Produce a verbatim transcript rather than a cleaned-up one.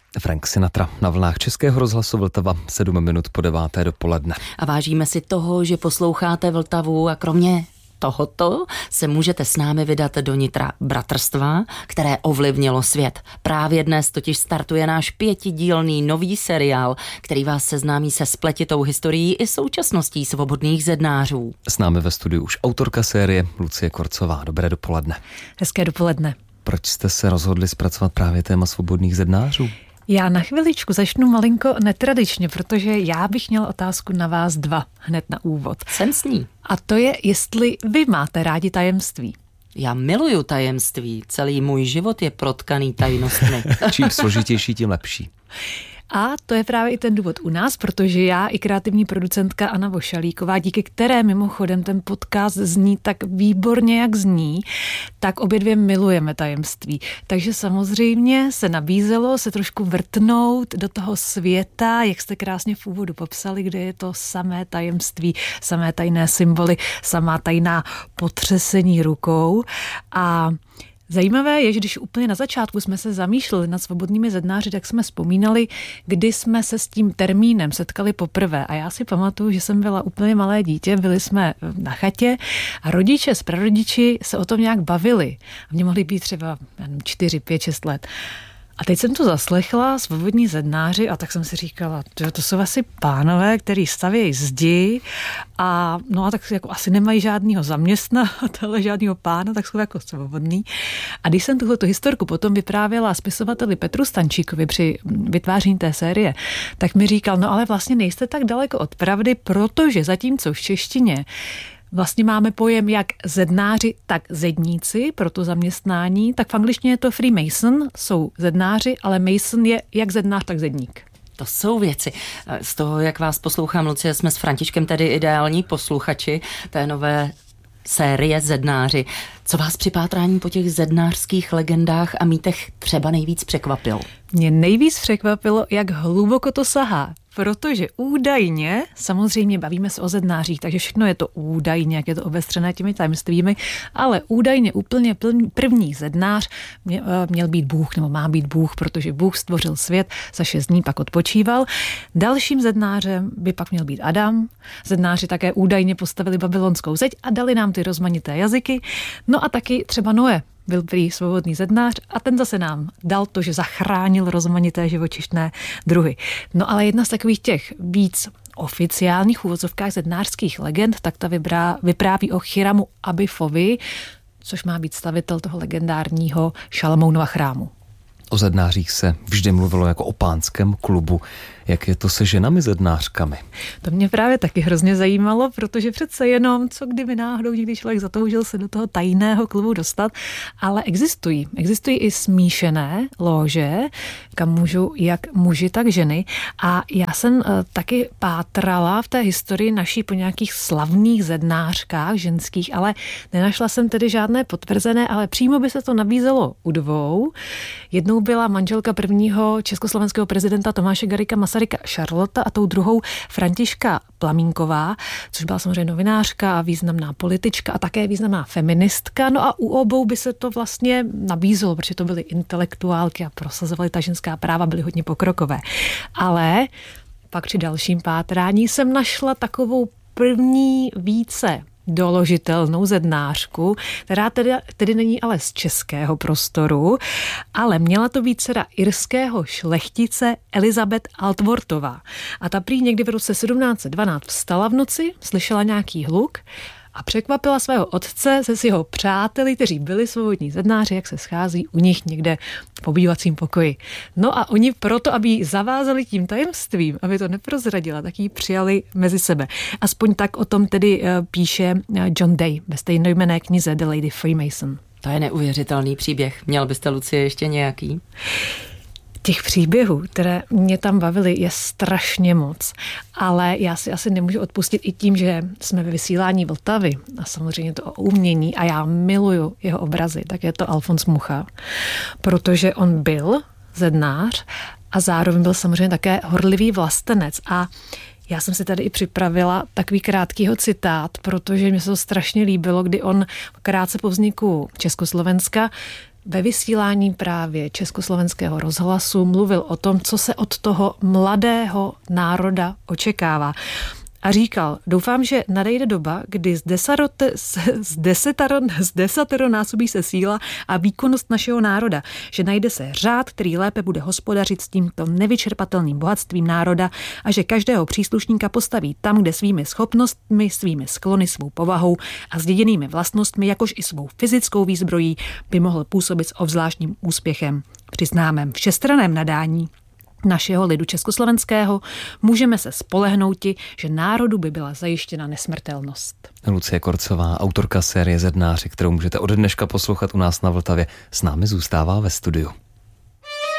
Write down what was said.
Frank Sinatra na vlnách Českého rozhlasu Vltava, sedm minut po deváté dopoledne. A vážíme si toho, že posloucháte Vltavu a kromě tohoto se můžete s námi vydat do nitra bratrstva, které ovlivnilo svět. Právě dnes totiž startuje náš pětidílný nový seriál, který vás seznámí se spletitou historií i současností svobodných zednářů. S námi ve studiu už autorka série Lucie Korcová. Dobré dopoledne. Hezké dopoledne. Proč jste se rozhodli zpracovat právě téma svobodných zednářů? Já na chviličku začnu malinko netradičně, protože já bych měla otázku na vás dva hned na úvod. Jsem s ní. A to je, jestli vy máte rádi tajemství. Já miluju tajemství. Celý můj život je protkaný tajnostmi. Čím složitější, tím lepší. A to je právě i ten důvod u nás, protože já i kreativní producentka Anna Vošalíková, díky které mimochodem ten podcast zní tak výborně, jak zní, tak obě dvě milujeme tajemství. Takže samozřejmě se nabízelo se trošku vrtnout do toho světa, jak jste krásně v úvodu popsali, kde je to samé tajemství, samé tajné symboly, samá tajná potřesení rukou. A zajímavé je, že když úplně na začátku jsme se zamýšleli nad svobodnými zednáři, tak jsme vzpomínali, kdy jsme se s tím termínem setkali poprvé. A já si pamatuju, že jsem byla úplně malé dítě, byli jsme na chatě a rodiče s prarodiči se o tom nějak bavili. A mě mohli být třeba čtyři, pět, šest let. A teď jsem tu zaslechla svobodní zednáři a tak jsem si říkala, že to jsou asi pánové, který stavějí zdi a no a tak jako asi nemají žádného zaměstnavatele, žádného pána, tak jsou jako svobodní. A když jsem tuhletu historku potom vyprávěla spisovateli Petru Stančíkovi při vytváření té série, tak mi říkal, no ale vlastně nejste tak daleko od pravdy, protože zatímco v češtině vlastně máme pojem jak zednáři, tak zedníci pro to zaměstnání, tak v angličtině je to Freemason, jsou zednáři, ale Mason je jak zednář, tak zedník. To jsou věci. Z toho, jak vás poslouchám, Lucie, jsme s Františkem tedy ideální posluchači té nové série Zednáři. Co vás při pátrání po těch zednářských legendách a mýtech třeba nejvíc překvapilo? Mě nejvíc překvapilo, jak hluboko to sahá. Protože údajně, samozřejmě bavíme se o zednářích, takže všechno je to údajně, jak je to obestřené těmi tajemstvími, ale údajně úplně první zednář měl být Bůh, nebo má být Bůh, protože Bůh stvořil svět, za šest dní pak odpočíval. Dalším zednářem by pak měl být Adam. Zednáři také údajně postavili babylonskou zeď a dali nám ty rozmanité jazyky. No a taky třeba Noé byl prý svobodný zednář a ten zase nám dal to, že zachránil rozmanité živočišné druhy. No ale jedna z takových těch víc oficiálních uvozovkách zednářských legend, tak ta vybrá, vypráví o Chiramu Abifovi, což má být stavitel toho legendárního Šalamounova chrámu. O zednářích se vždy mluvilo jako o pánském klubu. Jak je to se ženami zednářkami? To mě právě taky hrozně zajímalo, protože přece jenom, co kdyby náhodou někdy člověk zatoužil se do toho tajného klubu dostat, ale existují. Existují i smíšené lóže, kam můžou jak muži, tak ženy. A já jsem uh, taky pátrala v té historii naší po nějakých slavných zednářkách ženských, ale nenašla jsem tedy žádné potvrzené, ale přímo by se to nabízelo u dvou. Jednou byla manželka prvního československého prezidenta Tomáše Garrigua Masaryka Charlotte a tou druhou Františka Plamínková, což byla samozřejmě novinářka a významná politička a také významná feministka. No a u obou by se to vlastně nabízelo, protože to byly intelektuálky a prosazovaly ta ženská práva, byly hodně pokrokové. Ale pak při dalším pátrání jsem našla takovou první více doložitelnou zednářku, která tedy, tedy není ale z českého prostoru, ale měla to být dcera irského šlechtice Elizabeth Altworthová. A ta prý někdy v roce sedmnáct set dvanáct vstala v noci, slyšela nějaký hluk a překvapila svého otce se s jeho přáteli, kteří byli svobodní zednáři, jak se schází u nich někde v pobývacím pokoji. No a oni proto, aby ji zavázali tím tajemstvím, aby to neprozradila, tak ji přijali mezi sebe. Aspoň tak o tom tedy píše John Day ve stejnojmenné knize The Lady Freemason. To je neuvěřitelný příběh. Měl byste, Lucie, ještě nějaký? Těch příběhů, které mě tam bavily, je strašně moc. Ale já si asi nemůžu odpustit i tím, že jsme ve vysílání Vltavy a samozřejmě to o umění a já miluju jeho obrazy, tak je to Alfons Mucha, protože on byl zednář a zároveň byl samozřejmě také horlivý vlastenec a já jsem si tady i připravila takový krátkýho citát, protože mi se to strašně líbilo, kdy on krátce po vzniku Československa ve vysílání právě Československého rozhlasu mluvil o tom, co se od toho mladého národa očekává. A říkal, doufám, že nadejde doba, kdy z, desarote, z, desetaron, z desateronásobí se síla a výkonnost našeho národa, že najde se řád, který lépe bude hospodařit s tímto nevyčerpatelným bohatstvím národa a že každého příslušníka postaví tam, kde svými schopnostmi, svými sklony, svou povahou a zděděnými vlastnostmi, jakož i svou fyzickou výzbrojí, by mohl působit s obzvláštním úspěchem. Při známém všestranném nadání našeho lidu československého můžeme se spolehnouti, že národu by byla zajištěna nesmrtelnost. Lucie Korcová, autorka série Zednáři, kterou můžete ode dneška poslouchat u nás na Vltavě, s námi zůstává ve studiu.